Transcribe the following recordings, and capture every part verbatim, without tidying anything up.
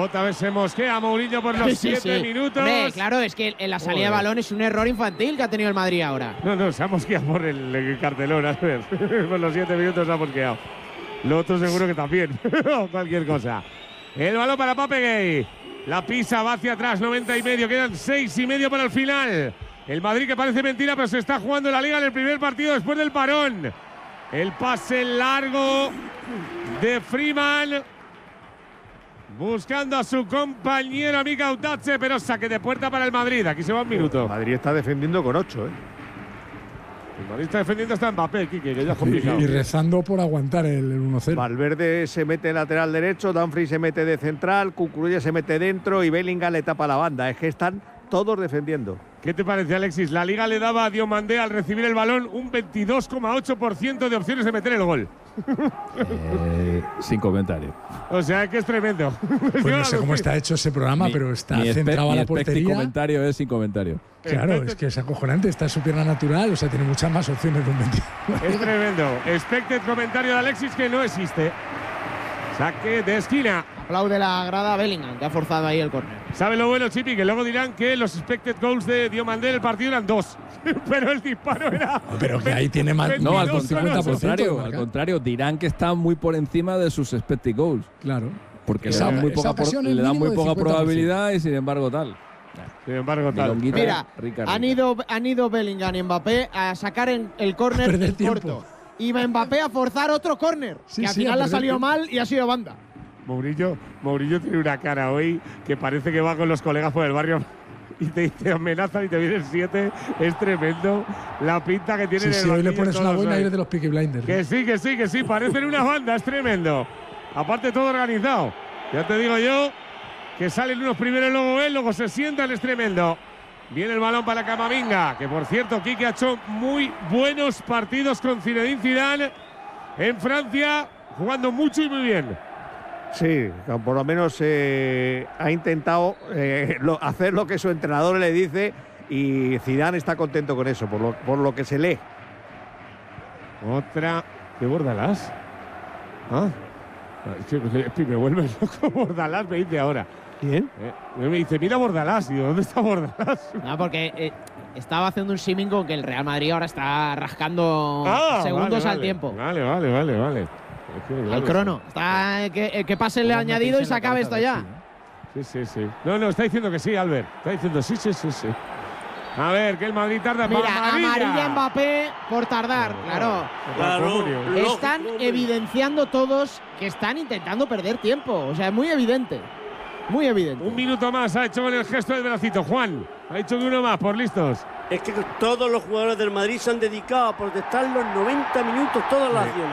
Otra vez se mosquea Mourinho por los sí, siete sí. minutos. Hombre, claro, es que en la salida Joder. de balón es un error infantil que ha tenido el Madrid ahora. No, no, se ha mosqueado por el, el cartelón, a ver. Por los siete minutos se ha mosqueado. Lo otro seguro que también. Cualquier cosa. El balón para Papeguey. La pisa, va hacia atrás, noventa y medio. Quedan seis y medio para el final. El Madrid, que parece mentira, pero se está jugando la Liga en el primer partido después del parón. El pase largo de Freeman. Buscando a su compañero Mika Utache, pero saque de puerta para el Madrid. Aquí se va un minuto. El Madrid está defendiendo con ocho, ¿eh? El Madrid está defendiendo hasta Mbappé, Quique, que ya es complicado. Y, y rezando por aguantar el, el uno cero. Valverde se mete lateral derecho, Dumfries se mete de central, Cucurella se mete dentro y Bellingham le tapa la banda. Es que están todos defendiendo. ¿Qué te parece, Alexis? La Liga le daba a Diomandé al recibir el balón un veintidós coma ocho por ciento de opciones de meter el gol. Eh, sin comentario. O sea, que es tremendo. Pues no sé cómo está hecho ese programa, Mi- pero está mi centrado espe- a la mi expected portería. comentario es sin comentario. Claro, es que es acojonante, está en su pierna natural, o sea, tiene muchas más opciones de un veintidós. Es tremendo. Expected comentario de Alexis que no existe. Saque de esquina. Aplaude la grada a Bellingham, que ha forzado ahí el córner. ¿Sabe lo bueno, Chipi? Que luego dirán que los expected goals de Diomandé en el partido eran dos. Pero el disparo era. Pero que ahí tiene más. No, al, veintidós, contra- al con ocho. contrario, al contrario, dirán que está muy por encima de sus expected goals. Claro. Porque Esa- le dan muy esa poca, por- ocasión es le dan mínimo muy de poca cincuenta por ciento. probabilidad y sin embargo tal. Sin embargo, tal. Milonguita, Mira, rica, han rica. ido, han ido Bellingham y Mbappé a sacar en el córner perder en tiempo. corto. Y Mbappé a forzar otro córner, Sí, que al sí, a final ha perder salido tiempo. mal y ha sido banda. Mourinho, Mourinho tiene una cara hoy que parece que va con los colegas por el barrio y te, te amenazan y te vienen siete. Es tremendo la pinta que tiene Sí, en el sí, hoy le banquillo pones una todos buena hoy. y eres de los Peaky Blinders. Que sí, que sí, que sí, parecen una banda, es tremendo. Aparte todo organizado. Ya te digo yo que salen unos primeros, luego él, luego se sientan, es tremendo. Viene el balón para Camavinga, que por cierto, Quique ha hecho muy buenos partidos con Zinedine Zidane en Francia, jugando mucho y muy bien. Sí, por lo menos eh, ha intentado eh, lo- hacer lo que su entrenador le dice y Zidane está contento con eso, por lo, por lo que se lee. Otra. ¿Qué Bordalás? ¿Ah? Es que- es que me vuelve loco Bordalás, me dice ahora. ¿Quién? Eh, me dice, mira Bordalás. Digo, ¿dónde está Bordalás? No, porque eh, estaba haciendo un símil con que el Real Madrid ahora está rascando Ah, segundos vale, al vale. tiempo. Vale, vale, vale, vale. Es que, Al claro, crono. Está, eh, que, eh, que pase el Vamos a añadido y meterse se en la acabe esto cabeza ya. de Messi, ¿no? Sí, sí, sí. No, no, está diciendo que sí, Albert. Está diciendo sí, sí, sí, sí. A ver, que el Madrid tarda. Mira, amarilla. amarilla Mbappé por tardar, claro. Claro, lo- Están lógico, evidenciando todos que están intentando perder tiempo. O sea, es muy evidente. Muy evidente. Un minuto más ha hecho con el gesto del bracito. Juan, ha dicho que uno más, por listos. Es que todos los jugadores del Madrid se han dedicado a protestar los noventa minutos, todas las acciones.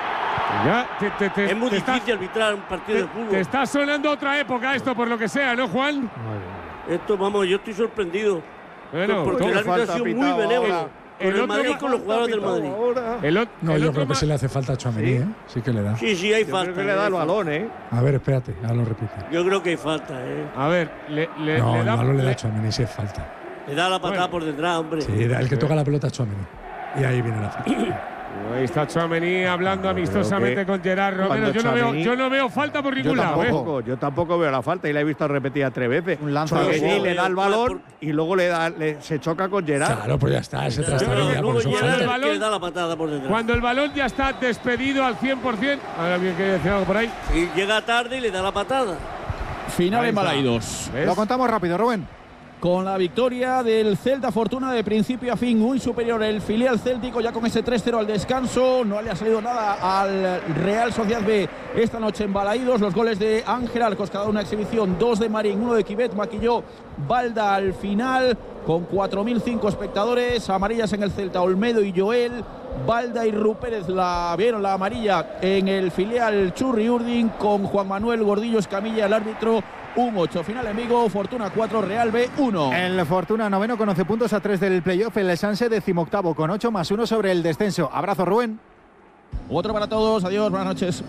Ya, te, te, te, Es muy te difícil está, arbitrar un partido de te, fútbol. te está sonando otra época esto, por lo que sea, ¿no, Juan? Esto, vamos, yo estoy sorprendido. Bueno, porque todo- el árbitro ha sido muy benévolo ahora. con El el otro Madrid y ma- con los jugadores del Madrid. el ot- No, el yo otro creo que ma- se le hace falta a Tchouaméni, ¿eh? Sí que le da. Sí, sí, hay Yo falta. creo que le da hay el falta. balón, ¿eh? A ver, espérate, ahora lo repite. Yo creo que hay falta, ¿eh? A ver, le, le, No, le el da. balón le da le- a Tchouaméni, sí es falta. Le da la patada Bueno. por detrás, hombre. Sí, el que toca la pelota es Tchouaméni. Y ahí viene la falta. Ahí está Tchouaméni hablando Yo amistosamente creo que con Gerard Romero. cuando Yo no, veo, Tchouaméni- yo no veo falta por Yo ningún lado, ¿eh? tampoco, yo tampoco veo la falta y la he visto repetida tres veces. Un lanza Tchouaméni de le da el gol. balón y luego le da, le- se choca con Gerard. Claro, pues ya está, se Pero trastabilla, por luego eso llega falta. el El que balón- le da la patada por detrás. Cuando el balón ya está despedido al cien por cien. Ahora bien, ¿quiere decir algo por ahí? Y llega tarde y le da la patada. Final Ahí en está. Balaidos. ¿Ves? Lo contamos rápido, Rubén. Con la victoria del Celta Fortuna de principio a fin, muy superior el filial céltico, ya con ese tres cero al descanso. No le ha salido nada al Real Sociedad B esta noche en Balaídos. Los goles de Ángel Arcos, cada una exhibición, dos de Marín, uno de Quivet, maquilló Balda al final, con cuatro mil cinco espectadores, amarillas en el Celta, Olmedo y Joel. Balda y Rupérez la vieron la amarilla en el filial Churri Urdin, con Juan Manuel Gordillo Escamilla, el árbitro. Un ocho. Final en Vigo, Fortuna cuatro, Real B uno. El Fortuna noveno con once puntos a tres del playoff. El Sanse decimoctavo con ocho más uno sobre el descenso. Abrazo, Rubén. Otro para todos. Adiós, buenas noches.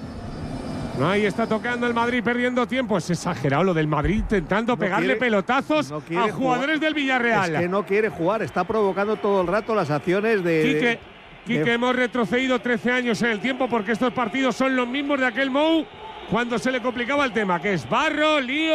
Ahí está tocando el Madrid perdiendo tiempo. Es exagerado lo del Madrid intentando No pegarle quiere- pelotazos no quiere a jugadores jugar. del Villarreal. Es que no quiere jugar, está provocando todo el rato las acciones de. Quique, de- Quique, de- hemos retrocedido trece años en el tiempo porque estos partidos son los mismos de aquel Mou cuando se le complicaba el tema, que es barro, lío.